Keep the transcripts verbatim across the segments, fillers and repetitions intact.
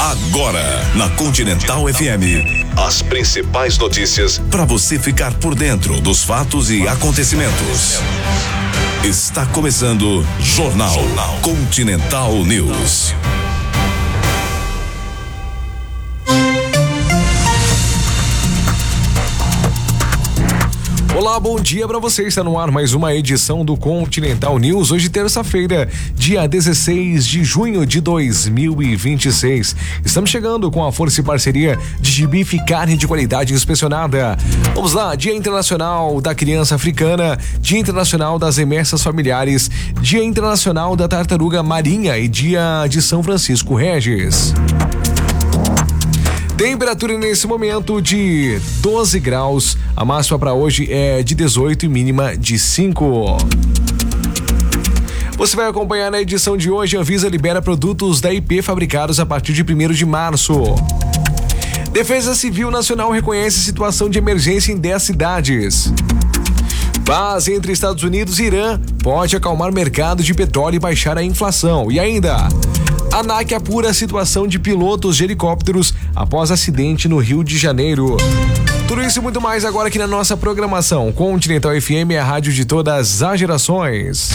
Agora, na Continental F M, as principais notícias para você ficar por dentro dos fatos e acontecimentos. Está começando Jornal, Jornal Continental News. Olá, bom dia para você. Está no ar mais uma edição do Continental News. Hoje, terça-feira, dia dezesseis de junho de dois mil e vinte e seis. Estamos chegando com a força e parceria de Gibife Carne de Qualidade Inspecionada. Vamos lá, Dia Internacional da Criança Africana, Dia Internacional das Remessas Familiares, Dia Internacional da Tartaruga Marinha e Dia de São Francisco Regis. Temperatura nesse momento de doze graus, a máxima para hoje é de dezoito e mínima de cinco. Você vai acompanhar na edição de hoje. A Anvisa libera produtos da I P fabricados a partir de primeiro de março. Defesa Civil Nacional reconhece situação de emergência em dez cidades. Paz entre Estados Unidos e Irã pode acalmar o mercado de petróleo e baixar a inflação. E ainda, a ANAC apura a situação de pilotos de helicópteros após acidente no Rio de Janeiro. Tudo isso e muito mais agora aqui na nossa programação. Continental F M é a rádio de todas as gerações.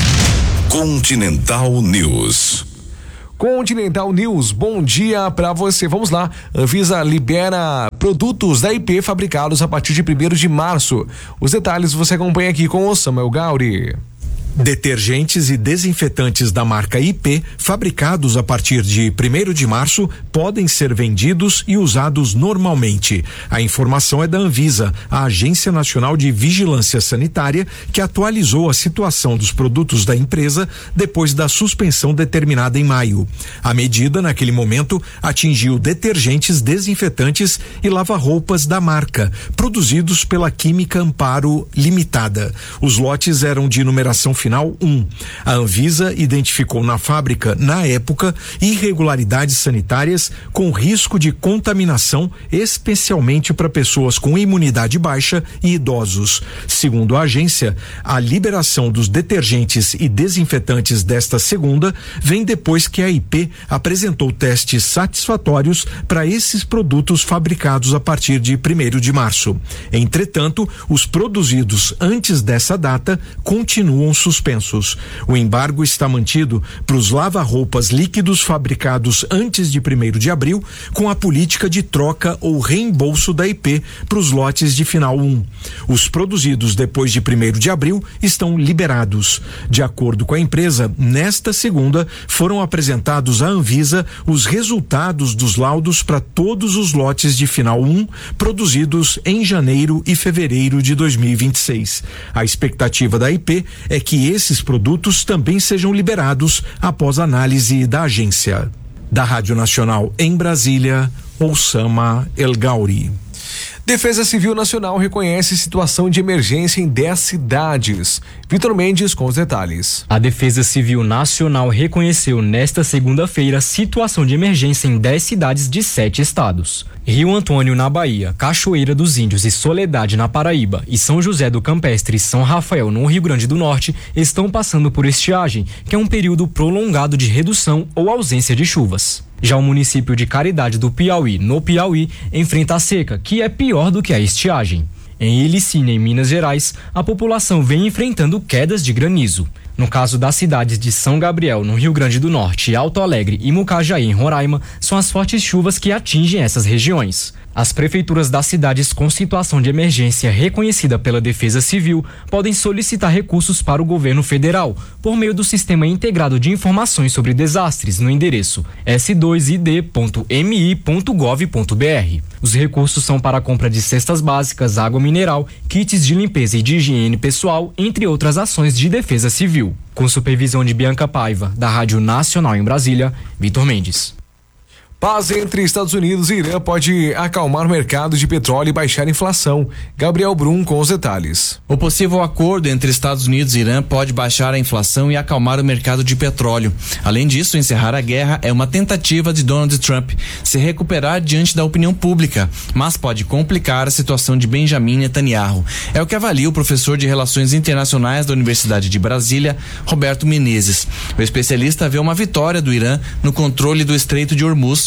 Continental News. Continental News, bom dia pra você. Vamos lá, Anvisa libera produtos da I P fabricados a partir de primeiro de março. Os detalhes você acompanha aqui com o Samuel Gauri. Detergentes e desinfetantes da marca I P, fabricados a partir de primeiro de março, podem ser vendidos e usados normalmente. A informação é da Anvisa, a Agência Nacional de Vigilância Sanitária, que atualizou a situação dos produtos da empresa depois da suspensão determinada em maio. A medida, naquele momento, atingiu detergentes, desinfetantes e lava-roupas da marca, produzidos pela Química Amparo Limitada. Os lotes eram de numeração final um. A Anvisa identificou na fábrica, na época, irregularidades sanitárias com risco de contaminação, especialmente para pessoas com imunidade baixa e idosos. Segundo a agência, a liberação dos detergentes e desinfetantes desta segunda vem depois que a I P apresentou testes satisfatórios para esses produtos fabricados a partir de primeiro de março. Entretanto, os produzidos antes dessa data continuam suspensos. suspensos. O embargo está mantido para os lava-roupas líquidos fabricados antes de primeiro de abril, com a política de troca ou reembolso da I P para os lotes de final um. Os produzidos depois de primeiro de abril estão liberados. De acordo com a empresa, nesta segunda foram apresentados à Anvisa os resultados dos laudos para todos os lotes de final um produzidos em janeiro e fevereiro de dois mil e vinte e seis. A expectativa da I P é que esses produtos também sejam liberados após análise da agência. Da Rádio Nacional em Brasília, Osama El Gauri. Defesa Civil Nacional reconhece situação de emergência em dez cidades. Vitor Mendes com os detalhes. A Defesa Civil Nacional reconheceu nesta segunda-feira situação de emergência em dez cidades de sete estados. Rio Antônio na Bahia, Cachoeira dos Índios e Soledade na Paraíba e São José do Campestre e São Rafael no Rio Grande do Norte estão passando por estiagem, que é um período prolongado de redução ou ausência de chuvas. Já o município de Caridade do Piauí, no Piauí, enfrenta a seca, que é pior do que a estiagem. Em Ilicínea, em Minas Gerais, a população vem enfrentando quedas de granizo. No caso das cidades de São Gabriel, no Rio Grande do Norte, Alto Alegre e Mucajaí, em Roraima, são as fortes chuvas que atingem essas regiões. As prefeituras das cidades com situação de emergência reconhecida pela Defesa Civil podem solicitar recursos para o governo federal por meio do Sistema Integrado de Informações sobre Desastres no endereço s dois i d ponto m i ponto gov ponto b r. Os recursos são para a compra de cestas básicas, água mineral, kits de limpeza e de higiene pessoal, entre outras ações de defesa civil. Com supervisão de Bianca Paiva, da Rádio Nacional em Brasília, Vitor Mendes. Paz entre Estados Unidos e Irã pode acalmar o mercado de petróleo e baixar a inflação. Gabriel Brum com os detalhes. O possível acordo entre Estados Unidos e Irã pode baixar a inflação e acalmar o mercado de petróleo. Além disso, encerrar a guerra é uma tentativa de Donald Trump se recuperar diante da opinião pública, mas pode complicar a situação de Benjamin Netanyahu. É o que avalia o professor de Relações Internacionais da Universidade de Brasília, Roberto Menezes. O especialista vê uma vitória do Irã no controle do Estreito de Hormuz,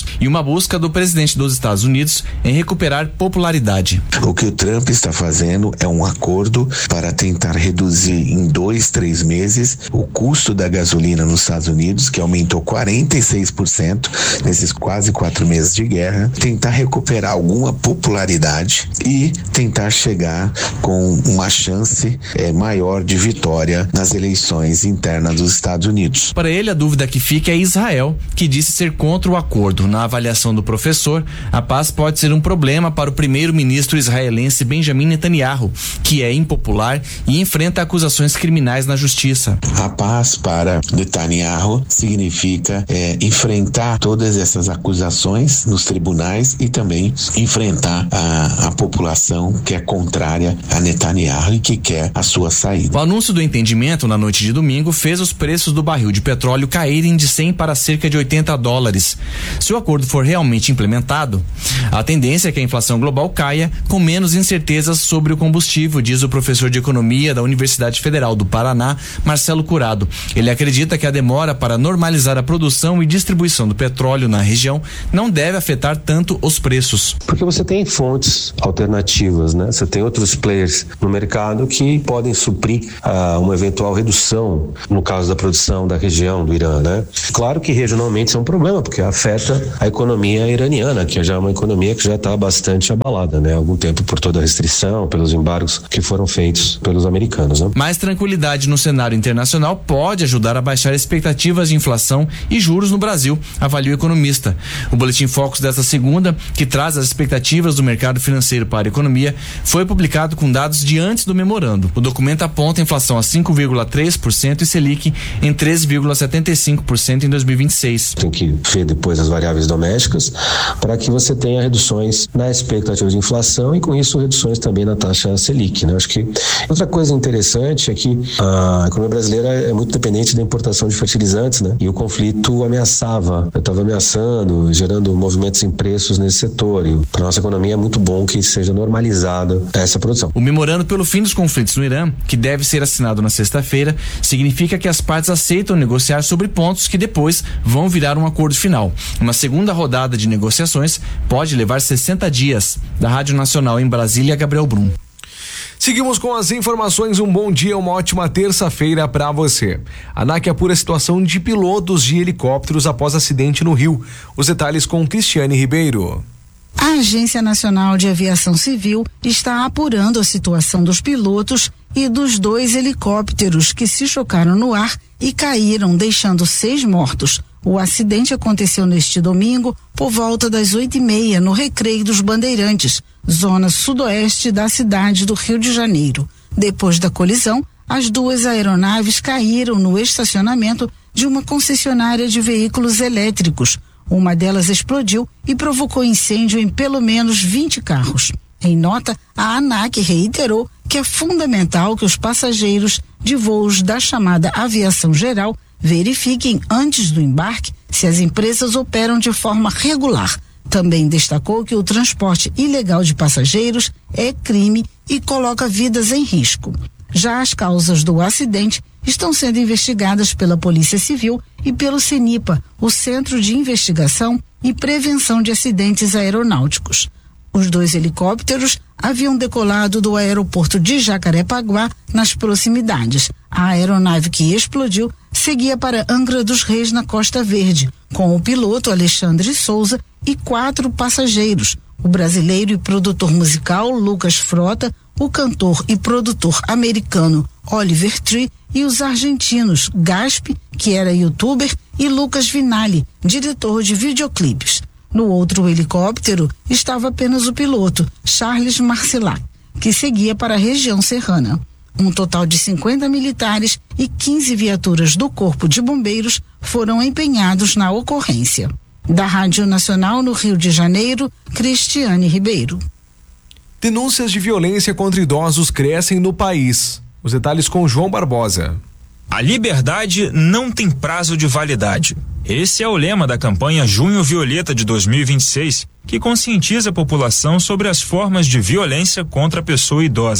e uma busca do presidente dos Estados Unidos em recuperar popularidade. O que o Trump está fazendo é um acordo para tentar reduzir em dois, três meses o custo da gasolina nos Estados Unidos, que aumentou quarenta e seis por cento nesses quase quatro meses de guerra, tentar recuperar alguma popularidade e tentar chegar com uma chance é, maior de vitória nas eleições internas dos Estados Unidos. Para ele, a dúvida que fica é Israel, que disse ser contra o acordo. Na avaliação do professor, a paz pode ser um problema para o primeiro-ministro israelense Benjamin Netanyahu, que é impopular e enfrenta acusações criminais na justiça. A paz para Netanyahu significa é, enfrentar todas essas acusações nos tribunais e também enfrentar a, a população que é contrária a Netanyahu e que quer a sua saída. O anúncio do entendimento na noite de domingo fez os preços do barril de petróleo caírem de cem para cerca de oitenta dólares. Se o acordo for realmente implementado, a tendência é que a inflação global caia com menos incertezas sobre o combustível, diz o professor de economia da Universidade Federal do Paraná, Marcelo Curado. Ele acredita que a demora para normalizar a produção e distribuição do petróleo na região não deve afetar tanto os preços. Porque você tem fontes alternativas, né? Você tem outros players no mercado que podem suprir ah, uma eventual redução no caso da produção da região do Irã, né? Claro que regionalmente isso é um problema, porque afeta a economia iraniana, que já é uma economia que já está bastante abalada, né? Há algum tempo por toda a restrição, pelos embargos que foram feitos pelos americanos, né? Mais tranquilidade no cenário internacional pode ajudar a baixar expectativas de inflação e juros no Brasil, avalia o economista. O Boletim Focus desta segunda, que traz as expectativas do mercado financeiro para a economia, foi publicado com dados de antes do memorando. O documento aponta a inflação a cinco vírgula três por cento e Selic em três vírgula setenta e cinco por cento em dois mil e vinte e seis. Tem que ver depois as variáveis domésticas para que você tenha reduções na expectativa de inflação e com isso reduções também na taxa Selic, né? Acho que outra coisa interessante é que a economia brasileira é muito dependente da importação de fertilizantes, né? E o conflito ameaçava, estava ameaçando, gerando movimentos em preços nesse setor, e para nossa economia é muito bom que seja normalizada essa produção. O memorando pelo fim dos conflitos no Irã, que deve ser assinado na sexta-feira, significa que as partes aceitam negociar sobre pontos que depois vão virar um acordo final. Uma segunda rodada de negociações pode levar sessenta dias. Da Rádio Nacional em Brasília, Gabriel Brum. Seguimos com as informações. Um bom dia, uma ótima terça-feira para você. A ANAC apura a situação de pilotos de helicópteros após acidente no Rio. Os detalhes com Cristiane Ribeiro. A Agência Nacional de Aviação Civil está apurando a situação dos pilotos e dos dois helicópteros que se chocaram no ar e caíram, deixando seis mortos. O acidente aconteceu neste domingo por volta das oito e meia no Recreio dos Bandeirantes, zona sudoeste da cidade do Rio de Janeiro. Depois da colisão, as duas aeronaves caíram no estacionamento de uma concessionária de veículos elétricos. Uma delas explodiu e provocou incêndio em pelo menos vinte carros. Em nota, a ANAC reiterou que é fundamental que os passageiros de voos da chamada aviação geral verifiquem antes do embarque se as empresas operam de forma regular. Também destacou que o transporte ilegal de passageiros é crime e coloca vidas em risco. Já as causas do acidente estão sendo investigadas pela Polícia Civil e pelo CENIPA, o Centro de Investigação e Prevenção de Acidentes Aeronáuticos. Os dois helicópteros haviam decolado do aeroporto de Jacarepaguá, nas proximidades. A aeronave que explodiu seguia para Angra dos Reis, na Costa Verde, com o piloto Alexandre Souza e quatro passageiros: o brasileiro e produtor musical Lucas Frota, o cantor e produtor americano Oliver Tree e os argentinos Gaspi, que era youtuber, e Lucas Vinali, diretor de videoclipes. No outro helicóptero estava apenas o piloto, Charles Marcelac, que seguia para a região serrana. Um total de cinquenta militares e quinze viaturas do Corpo de Bombeiros foram empenhados na ocorrência. Da Rádio Nacional no Rio de Janeiro, Cristiane Ribeiro. Denúncias de violência contra idosos crescem no país. Os detalhes com João Barbosa. A liberdade não tem prazo de validade. Esse é o lema da campanha Junho Violeta de dois mil e vinte e seis, que conscientiza a população sobre as formas de violência contra a pessoa idosa.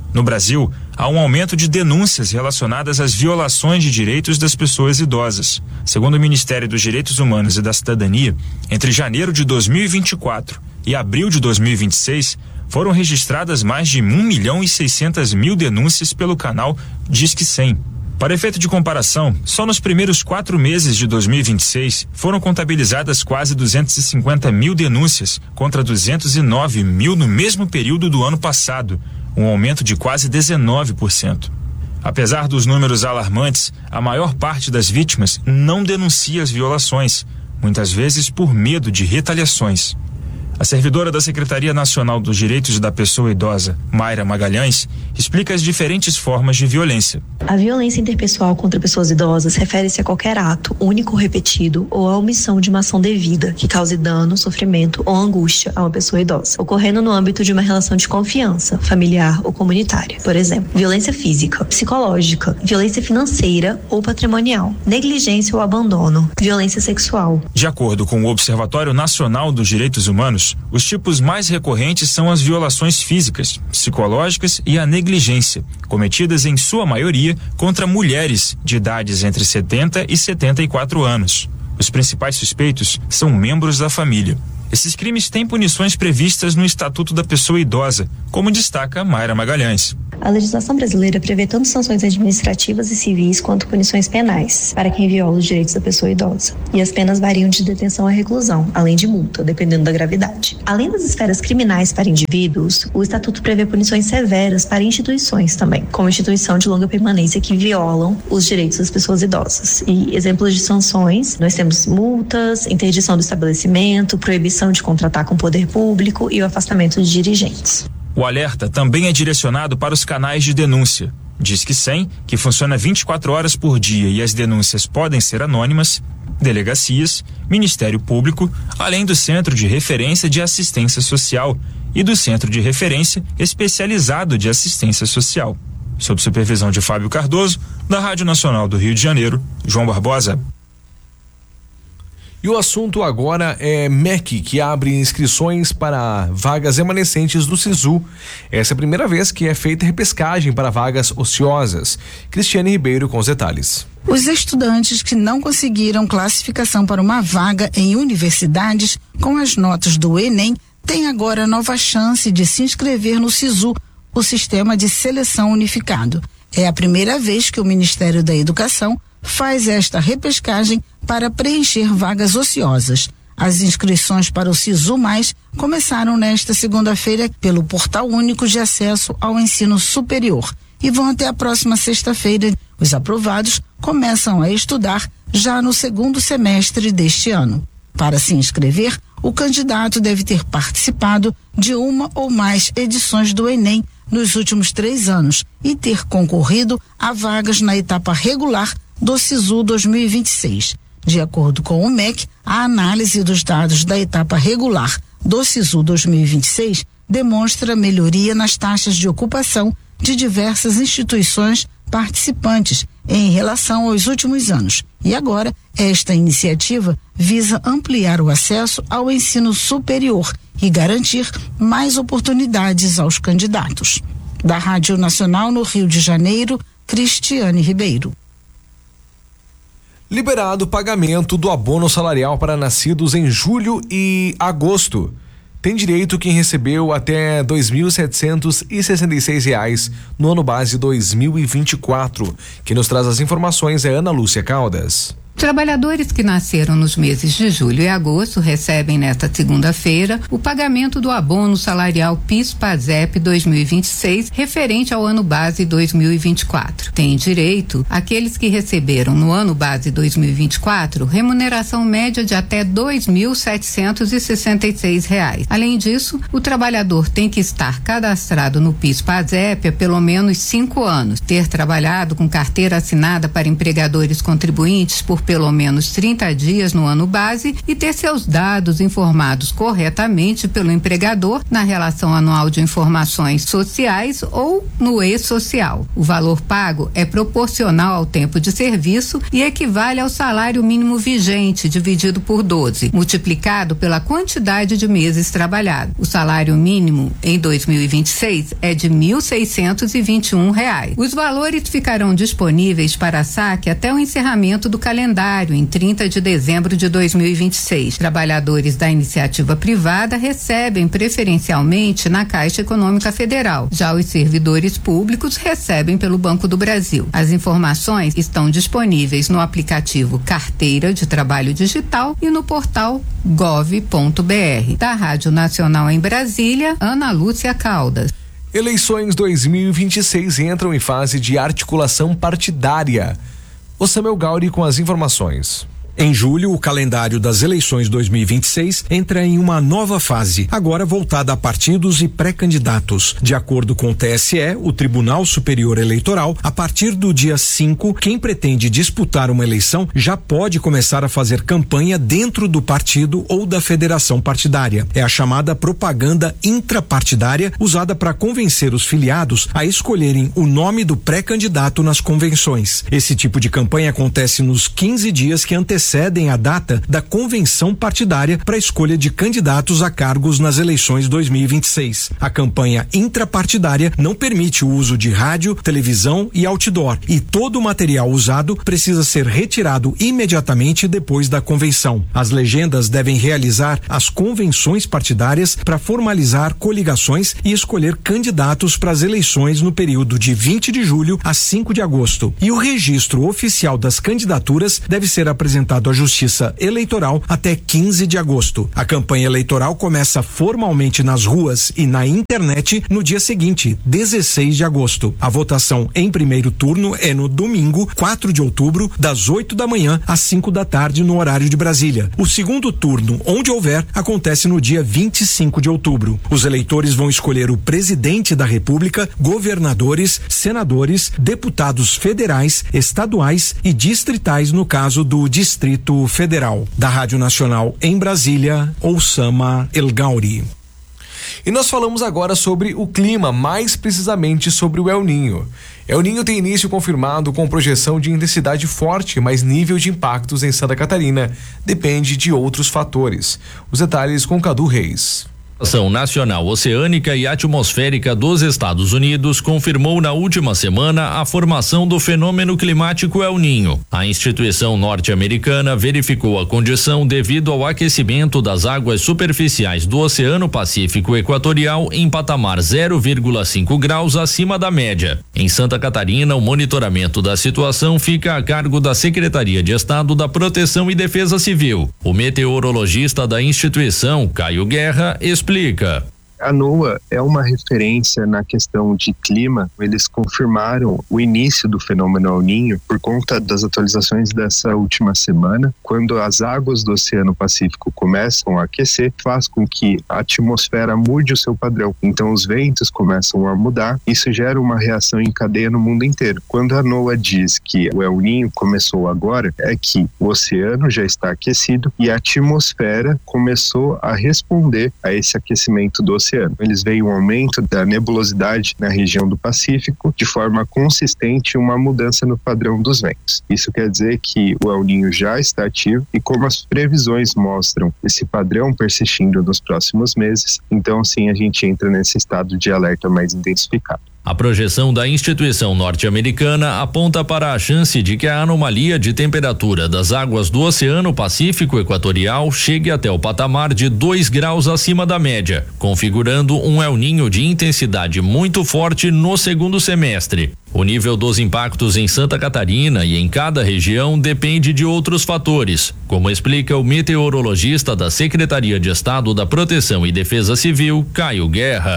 No Brasil, há um aumento de denúncias relacionadas às violações de direitos das pessoas idosas. Segundo o Ministério dos Direitos Humanos e da Cidadania, entre janeiro de dois mil e vinte e quatro e abril de dois mil e vinte e seis, foram registradas mais de um milhão e seiscentas mil denúncias pelo canal Disque cem. Para efeito de comparação, só nos primeiros quatro meses de dois mil e vinte e seis foram contabilizadas quase duzentas e cinquenta mil denúncias contra duzentos e nove mil no mesmo período do ano passado, um aumento de quase dezenove por cento. Apesar dos números alarmantes, a maior parte das vítimas não denuncia as violações, muitas vezes por medo de retaliações. A servidora da Secretaria Nacional dos Direitos da Pessoa Idosa, Mayra Magalhães, explica as diferentes formas de violência. A violência interpessoal contra pessoas idosas refere-se a qualquer ato, único ou repetido, ou a omissão de uma ação devida que cause dano, sofrimento ou angústia a uma pessoa idosa, ocorrendo no âmbito de uma relação de confiança, familiar ou comunitária. Por exemplo, violência física, psicológica, violência financeira ou patrimonial, negligência ou abandono, violência sexual. De acordo com o Observatório Nacional dos Direitos Humanos, os tipos mais recorrentes são as violações físicas, psicológicas e a negligência, cometidas em sua maioria contra mulheres de idades entre setenta e setenta e quatro anos. Os principais suspeitos são membros da família. Esses crimes têm punições previstas no Estatuto da Pessoa Idosa, como destaca Mayra Magalhães. A legislação brasileira prevê tanto sanções administrativas e civis quanto punições penais para quem viola os direitos da pessoa idosa. E as penas variam de detenção a reclusão, além de multa, dependendo da gravidade. Além das esferas criminais para indivíduos, o Estatuto prevê punições severas para instituições também, como instituição de longa permanência que violam os direitos das pessoas idosas. E exemplos de sanções, nós temos multas, interdição do estabelecimento, proibição de contratar com o poder público e o afastamento de dirigentes. O alerta também é direcionado para os canais de denúncia. Disque cem, que funciona vinte e quatro horas por dia e as denúncias podem ser anônimas, delegacias, Ministério Público, além do Centro de Referência de Assistência Social e do Centro de Referência Especializado de Assistência Social. Sob supervisão de Fábio Cardoso, da Rádio Nacional do Rio de Janeiro, João Barbosa. E o assunto agora é M E C, que abre inscrições para vagas remanescentes do SISU. Essa é a primeira vez que é feita repescagem para vagas ociosas. Cristiane Ribeiro com os detalhes. Os estudantes que não conseguiram classificação para uma vaga em universidades com as notas do Enem têm agora nova chance de se inscrever no SISU, o Sistema de Seleção Unificado. É a primeira vez que o Ministério da Educação faz esta repescagem para preencher vagas ociosas. As inscrições para o SISU Mais começaram nesta segunda-feira pelo Portal Único de Acesso ao Ensino Superior e vão até a próxima sexta-feira. Os aprovados começam a estudar já no segundo semestre deste ano. Para se inscrever, o candidato deve ter participado de uma ou mais edições do Enem nos últimos três anos e ter concorrido a vagas na etapa regular do SISU dois mil e vinte e seis. De acordo com o M E C, a análise dos dados da etapa regular do SISU dois mil e vinte e seis demonstra melhoria nas taxas de ocupação de diversas instituições participantes em relação aos últimos anos. E agora, esta iniciativa visa ampliar o acesso ao ensino superior e garantir mais oportunidades aos candidatos. Da Rádio Nacional no Rio de Janeiro, Cristiane Ribeiro. Liberado o pagamento do abono salarial para nascidos em julho e agosto. Tem direito quem recebeu até dois mil setecentos e sessenta e seis reais no ano base dois mil e vinte e quatro. Quem nos traz as informações é Ana Lúcia Caldas. Trabalhadores que nasceram nos meses de julho e agosto recebem nesta segunda-feira o pagamento do abono salarial PIS/PASEP dois mil e vinte e seis, referente ao ano base dois mil e vinte e quatro. Tem direito aqueles que receberam no ano base dois mil e vinte e quatro remuneração média de até dois mil setecentos e sessenta e seis reais. Além disso, o trabalhador tem que estar cadastrado no PIS/PASEP há pelo menos cinco anos, ter trabalhado com carteira assinada para empregadores contribuintes por pelo menos trinta dias no ano base e ter seus dados informados corretamente pelo empregador na relação anual de informações sociais ou no e-social. O valor pago é proporcional ao tempo de serviço e equivale ao salário mínimo vigente dividido por doze, multiplicado pela quantidade de meses trabalhados. O salário mínimo em dois mil e vinte e seis é de mil seiscentos e vinte e um reais. Os valores ficarão disponíveis para saque até o encerramento do calendário em trinta de dezembro de dois mil e vinte e seis. Trabalhadores da iniciativa privada recebem preferencialmente na Caixa Econômica Federal. Já os servidores públicos recebem pelo Banco do Brasil. As informações estão disponíveis no aplicativo Carteira de Trabalho Digital e no portal gov ponto br. Da Rádio Nacional em Brasília, Ana Lúcia Caldas. Eleições dois mil e vinte e seis entram em fase de articulação partidária. O Samuel Gauri com as informações. Em julho, o calendário das eleições dois mil e vinte e seis entra em uma nova fase, agora voltada a partidos e pré-candidatos. De acordo com o T S E, o Tribunal Superior Eleitoral, a partir do dia cinco, quem pretende disputar uma eleição já pode começar a fazer campanha dentro do partido ou da federação partidária. É a chamada propaganda intrapartidária, usada para convencer os filiados a escolherem o nome do pré-candidato nas convenções. Esse tipo de campanha acontece nos quinze dias que antecedem cedem a data da convenção partidária para a escolha de candidatos a cargos nas eleições dois mil e vinte e seis. A campanha intrapartidária não permite o uso de rádio, televisão e outdoor, e todo o material usado precisa ser retirado imediatamente depois da convenção. As legendas devem realizar as convenções partidárias para formalizar coligações e escolher candidatos para as eleições no período de vinte de julho a cinco de agosto. E o registro oficial das candidaturas deve ser apresentado à Justiça Eleitoral até quinze de agosto. A campanha eleitoral começa formalmente nas ruas e na internet no dia seguinte, dezesseis de agosto. A votação em primeiro turno é no domingo, quatro de outubro, das oito da manhã às cinco da tarde no horário de Brasília. O segundo turno, onde houver, acontece no dia vinte e cinco de outubro. Os eleitores vão escolher o presidente da República, governadores, senadores, deputados federais, estaduais e distritais no caso do Distrito Federal. Da Rádio Nacional em Brasília, Oussama El Gauri. E nós falamos agora sobre o clima, mais precisamente sobre o El Ninho. El Ninho tem início confirmado com projeção de intensidade forte, mas nível de impactos em Santa Catarina depende de outros fatores. Os detalhes com Cadu Reis. A Ação Nacional Oceânica e Atmosférica dos Estados Unidos confirmou na última semana a formação do fenômeno climático El Ninho. A instituição norte-americana verificou a condição devido ao aquecimento das águas superficiais do Oceano Pacífico Equatorial em patamar zero vírgula cinco graus acima da média. Em Santa Catarina, o monitoramento da situação fica a cargo da Secretaria de Estado da Proteção e Defesa Civil. O meteorologista da instituição, Caio Guerra, explica. Explica. A NOAA é uma referência na questão de clima. Eles confirmaram o início do fenômeno El Ninho por conta das atualizações dessa última semana, quando as águas do Oceano Pacífico começam a aquecer, faz com que a atmosfera mude o seu padrão. Então os ventos começam a mudar, isso gera uma reação em cadeia no mundo inteiro. Quando a NOAA diz que o El Ninho começou agora, é que o oceano já está aquecido e a atmosfera começou a responder a esse aquecimento do oceano. Eles veem um aumento da nebulosidade na região do Pacífico de forma consistente e uma mudança no padrão dos ventos. Isso quer dizer que o El Ninho já está ativo e como as previsões mostram esse padrão persistindo nos próximos meses, então sim a gente entra nesse estado de alerta mais intensificado. A projeção da instituição norte-americana aponta para a chance de que a anomalia de temperatura das águas do Oceano Pacífico Equatorial chegue até o patamar de dois graus acima da média, configurando um El Ninho de intensidade muito forte no segundo semestre. O nível dos impactos em Santa Catarina e em cada região depende de outros fatores, como explica o meteorologista da Secretaria de Estado da Proteção e Defesa Civil, Caio Guerra.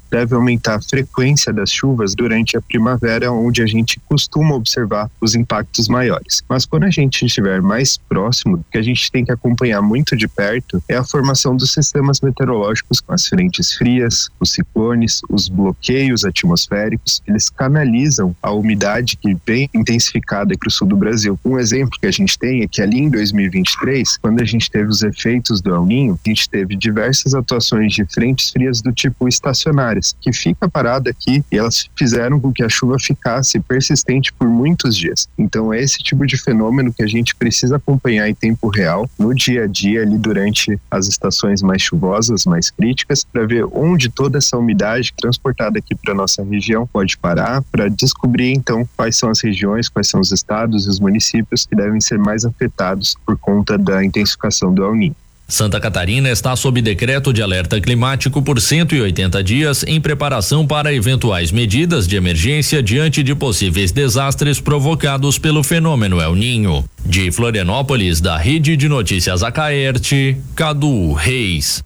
deve aumentar a frequência das chuvas durante a primavera, onde a gente costuma observar os impactos maiores. Mas quando a gente estiver mais próximo, o que a gente tem que acompanhar muito de perto é a formação dos sistemas meteorológicos com as frentes frias, os ciclones, os bloqueios atmosféricos. Eles canalizam a umidade que vem intensificada para o sul do Brasil. Um exemplo que a gente tem é que ali em dois mil e vinte e três, quando a gente teve os efeitos do El Niño, a gente teve diversas atuações de frentes frias do tipo estacionárias, que fica parada aqui e elas fizeram com que a chuva ficasse persistente por muitos dias. Então é esse tipo de fenômeno que a gente precisa acompanhar em tempo real, no dia a dia, ali durante as estações mais chuvosas, mais críticas, para ver onde toda essa umidade transportada aqui para nossa região pode parar, para descobrir então quais são as regiões, quais são os estados e os municípios que devem ser mais afetados por conta da intensificação do El Niño. Santa Catarina está sob decreto de alerta climático por cento e oitenta dias em preparação para eventuais medidas de emergência diante de possíveis desastres provocados pelo fenômeno El Niño. De Florianópolis, da Rede de Notícias Acaerte, Cadu Reis.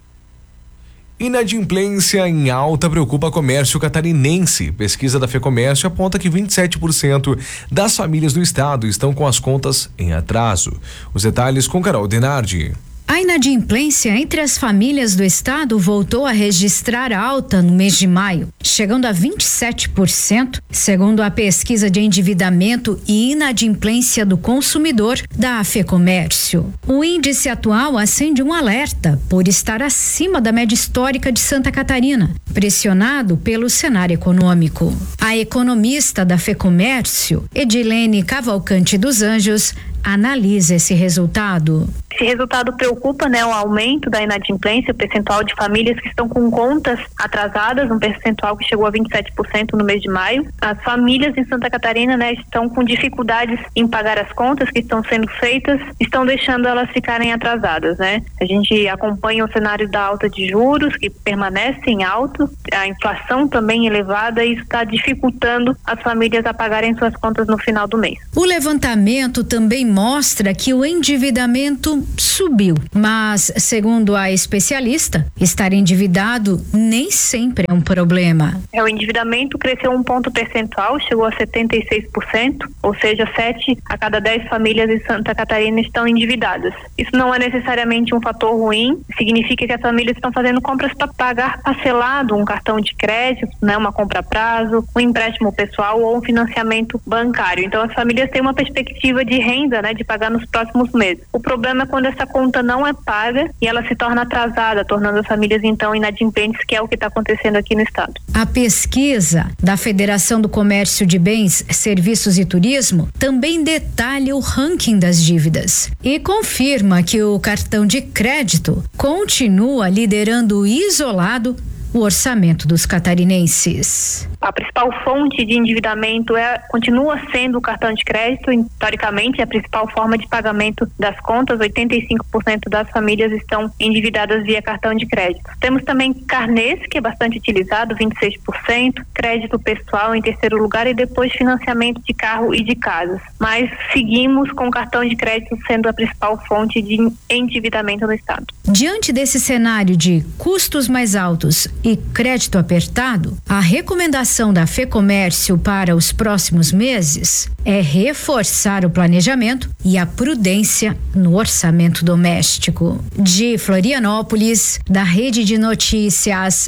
Inadimplência em alta preocupa comércio catarinense. Pesquisa da FEComércio aponta que vinte e sete por cento das famílias do estado estão com as contas em atraso. Os detalhes com Carol Denardi. A inadimplência entre as famílias do estado voltou a registrar alta no mês de maio, chegando a vinte e sete por cento, segundo a pesquisa de endividamento e inadimplência do consumidor da FEComércio. O índice atual acende um alerta por estar acima da média histórica de Santa Catarina, pressionado pelo cenário econômico. A economista da FEComércio, Edilene Cavalcante dos Anjos, analisa esse resultado. Esse resultado preocupa, né, o aumento da inadimplência, o percentual de famílias que estão com contas atrasadas, um percentual que chegou a vinte e sete por cento no mês de maio. As famílias em Santa Catarina, né, estão com dificuldades em pagar as contas que estão sendo feitas, estão deixando elas ficarem atrasadas, né? A gente acompanha o cenário da alta de juros, que permanece em alto, a inflação também elevada, e isso está dificultando as famílias a pagarem suas contas no final do mês. O levantamento também mostra que o endividamento subiu, mas, segundo a especialista, estar endividado nem sempre é um problema. É, o endividamento cresceu um ponto percentual, chegou a setenta e seis por cento, ou seja, sete a cada dez famílias em Santa Catarina estão endividadas. Isso não é necessariamente um fator ruim, significa que as famílias estão fazendo compras para pagar parcelado um cartão de crédito, né, uma compra a prazo, um empréstimo pessoal ou um financiamento bancário. Então as famílias têm uma perspectiva de renda, né, de pagar nos próximos meses. O problema é quando essa conta não é paga e ela se torna atrasada, tornando as famílias então inadimplentes, que é o que está acontecendo aqui no estado. A pesquisa da Federação do Comércio de Bens, Serviços e Turismo também detalha o ranking das dívidas e confirma que o cartão de crédito continua liderando isolado o orçamento dos catarinenses. A principal fonte de endividamento é, continua sendo o cartão de crédito. Historicamente, é a principal forma de pagamento das contas. oitenta e cinco por cento das famílias estão endividadas via cartão de crédito. Temos também carnês, que é bastante utilizado, vinte e seis por cento, crédito pessoal em terceiro lugar e depois financiamento de carro e de casas. Mas seguimos com o cartão de crédito sendo a principal fonte de endividamento no estado. Diante desse cenário de custos mais altos e crédito apertado, a recomendação da FEComércio para os próximos meses é reforçar o planejamento e a prudência no orçamento doméstico. De Florianópolis, da Rede de Notícias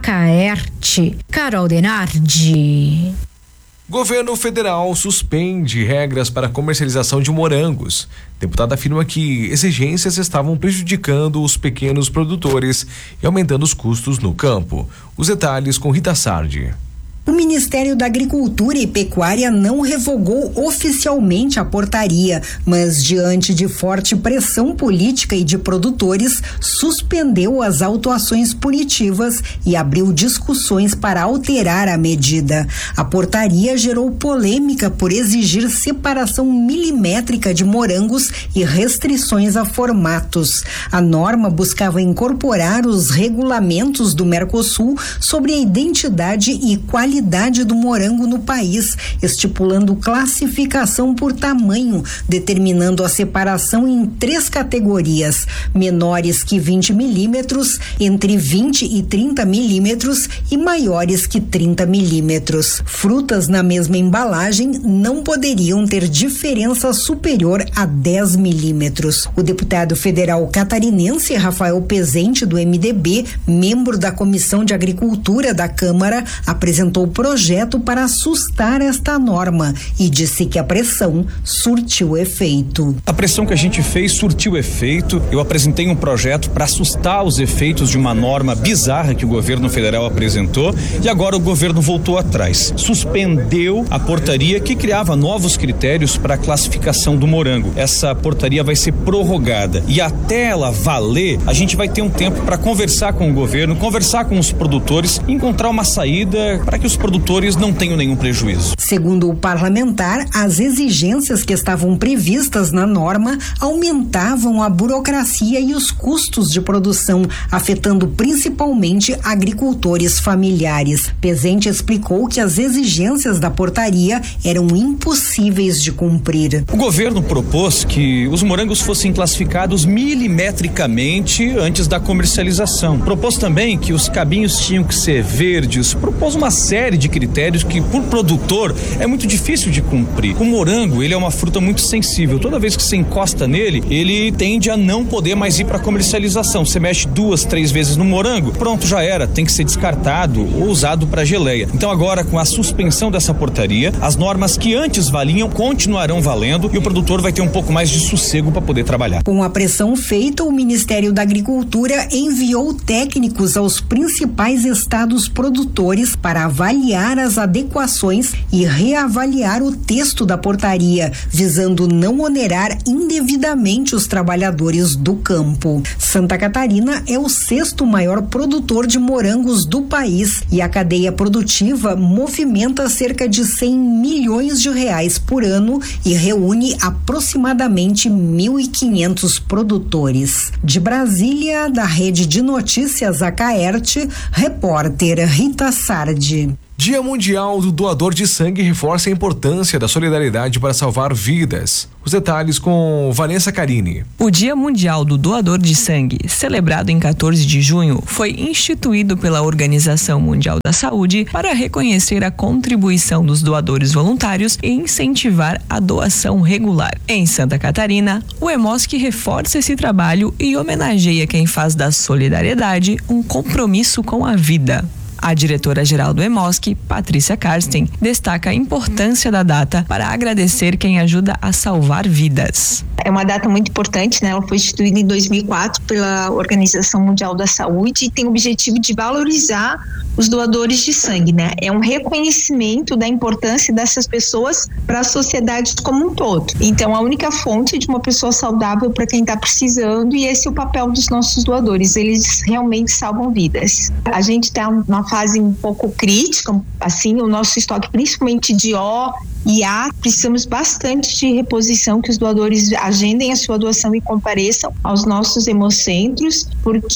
Acaerte, Carol Denardi. Governo federal suspende regras para comercialização de morangos. Deputada afirma que exigências estavam prejudicando os pequenos produtores e aumentando os custos no campo. Os detalhes com Rita Sardi. O Ministério da Agricultura e Pecuária não revogou oficialmente a portaria, mas diante de forte pressão política e de produtores, suspendeu as autuações punitivas e abriu discussões para alterar a medida. A portaria gerou polêmica por exigir separação milimétrica de morangos e restrições a formatos. A norma buscava incorporar os regulamentos do Mercosul sobre a identidade e qualidade qualidade do morango no país, estipulando classificação por tamanho, determinando a separação em três categorias: menores que vinte milímetros, entre vinte e trinta milímetros e maiores que trinta milímetros. Frutas na mesma embalagem não poderiam ter diferença superior a dez milímetros. O deputado federal catarinense Rafael Pezente, do M D B, membro da Comissão de Agricultura da Câmara, apresentou o projeto para assustar esta norma e disse que a pressão surtiu efeito. A pressão que a gente fez surtiu efeito. Eu apresentei um projeto para assustar os efeitos de uma norma bizarra que o governo federal apresentou e agora o governo voltou atrás. Suspendeu a portaria que criava novos critérios para a classificação do morango. Essa portaria vai ser prorrogada e até ela valer, a gente vai ter um tempo para conversar com o governo, conversar com os produtores e encontrar uma saída para que os produtores não tenham nenhum prejuízo. Segundo o parlamentar, as exigências que estavam previstas na norma aumentavam a burocracia e os custos de produção, afetando principalmente agricultores familiares. Pezente explicou que as exigências da portaria eram impossíveis de cumprir. O governo propôs que os morangos fossem classificados milimetricamente antes da comercialização. Propôs também que os cabinhos tinham que ser verdes. Propôs uma série de critérios que, por produtor, é muito difícil de cumprir. O morango, ele é uma fruta muito sensível. Toda vez que você encosta nele, ele tende a não poder mais ir para comercialização. Você mexe duas, três vezes no morango, pronto, já era. Tem que ser descartado ou usado para geleia. Então agora, com a suspensão dessa portaria, as normas que antes valiam continuarão valendo e o produtor vai ter um pouco mais de sossego para poder trabalhar. Com a pressão feita, o Ministério da Agricultura enviou técnicos aos principais estados produtores para avaliar as adequações e reavaliar o texto da portaria, visando não onerar indevidamente os trabalhadores do campo. Santa Catarina é o sexto maior produtor de morangos do país e a cadeia produtiva movimenta cerca de cem milhões de reais por ano e reúne aproximadamente mil e quinhentos produtores. De Brasília, da Rede de Notícias Acaerte, repórter Rita Sardi. Dia Mundial do Doador de Sangue reforça a importância da solidariedade para salvar vidas. Os detalhes com Vanessa Carini. O Dia Mundial do Doador de Sangue, celebrado em quatorze de junho, foi instituído pela Organização Mundial da Saúde para reconhecer a contribuição dos doadores voluntários e incentivar a doação regular. Em Santa Catarina, o EMOSC reforça esse trabalho e homenageia quem faz da solidariedade um compromisso com a vida. A diretora-geral do EMOSC, Patrícia Karsten, destaca a importância da data para agradecer quem ajuda a salvar vidas. É uma data muito importante, né? Ela foi instituída em dois mil e quatro pela Organização Mundial da Saúde e tem o objetivo de valorizar os doadores de sangue, né? É um reconhecimento da importância dessas pessoas para a sociedade como um todo. Então, a única fonte de uma pessoa saudável para quem está precisando, e esse é o papel dos nossos doadores. Eles realmente salvam vidas. A gente está numa fase um pouco crítica, assim, o nosso estoque, principalmente de O e A, precisamos bastante de reposição, que os doadores agendem a sua doação e compareçam aos nossos hemocentros,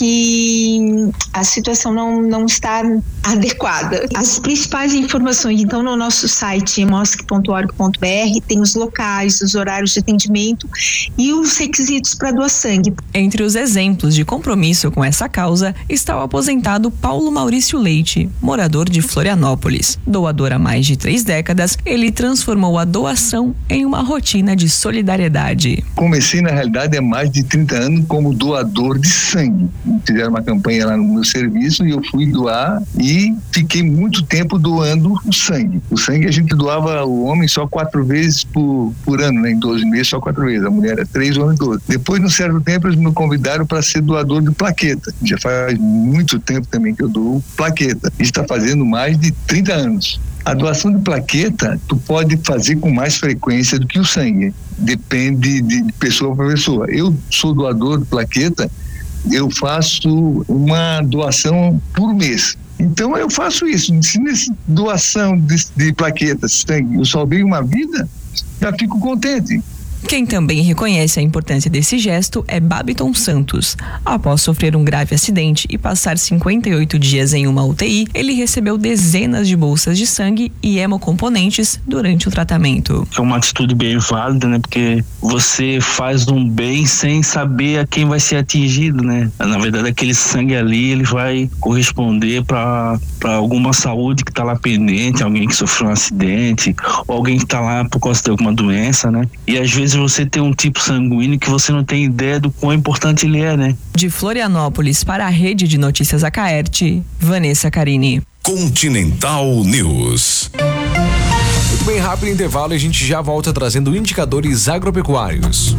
porque a situação não, não está adequada. As principais informações, então, no nosso site emosc ponto org ponto br, tem os locais, os horários de atendimento e os requisitos para doar sangue. Entre os exemplos de compromisso com essa causa está o aposentado Paulo Maurício Leite, morador de Florianópolis. Doador há mais de três décadas, ele transformou a doação em uma rotina de solidariedade. Comecei, na realidade, há mais de trinta anos como doador de sangue. Fizeram uma campanha lá no meu serviço e eu fui doar e fiquei muito tempo doando o sangue. O sangue a gente doava o homem só quatro vezes por, por ano, né? Em doze meses só quatro vezes. A mulher era três, o homem doze. Depois, num certo tempo, eles me convidaram para ser doador de plaqueta. Já faz muito tempo também que eu dou plaqueta. Isso está fazendo mais de trinta anos. A doação de plaqueta tu pode fazer com mais frequência do que o sangue. Depende de pessoa para pessoa. Eu sou doador de plaqueta, eu faço uma doação por mês. Então eu faço isso. Se nessa doação de, de plaquetas, sangue, eu salvei uma vida, já fico contente. Quem também reconhece a importância desse gesto é Babiton Santos. Após sofrer um grave acidente e passar cinquenta e oito dias em uma U T I, ele recebeu dezenas de bolsas de sangue e hemocomponentes durante o tratamento. É uma atitude bem válida, né? Porque você faz um bem sem saber a quem vai ser atingido, né? Na verdade, aquele sangue ali, ele vai corresponder para para alguma saúde que está lá pendente, alguém que sofreu um acidente, ou alguém que está lá por causa de alguma doença, né? E às vezes você tem um tipo sanguíneo que você não tem ideia do quão importante ele é, né? De Florianópolis para a Rede de Notícias Acaerte, Vanessa Carini. Continental News. Muito bem, rápido intervalo e a gente já volta trazendo indicadores agropecuários.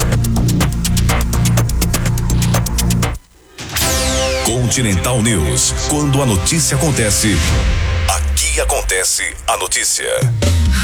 Continental News. Quando a notícia acontece, aqui acontece a notícia.